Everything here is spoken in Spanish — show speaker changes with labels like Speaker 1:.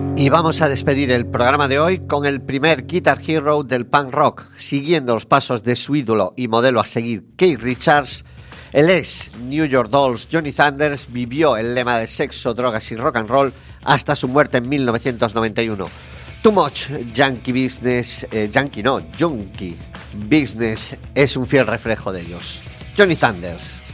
Speaker 1: Y vamos a despedir el programa de hoy con el primer Guitar Hero del punk rock, siguiendo los pasos de su ídolo y modelo a seguir, Keith Richards. El ex New York Dolls Johnny Thunders vivió el lema de sexo, drogas y rock and roll hasta su muerte en 1991. Too Much Junkie Business, Junkie Business es un fiel reflejo de ellos. Johnny Thunders.